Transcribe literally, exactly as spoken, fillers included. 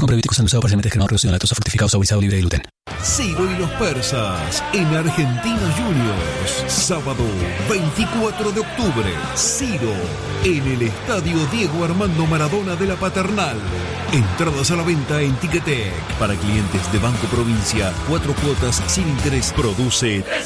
con probióticos endulzado parcialmente descremado, reducido en lactosa, fructificado, saborizado, libre de gluten. Ciro y los persas en Argentinos Juniors. Sábado veinticuatro de octubre. Ciro en el Estadio Diego Armando Maradona de la Paternal. Entradas a la venta en Ticketek. Para clientes de Banco Provincia, cuatro cuotas sin interés. Produce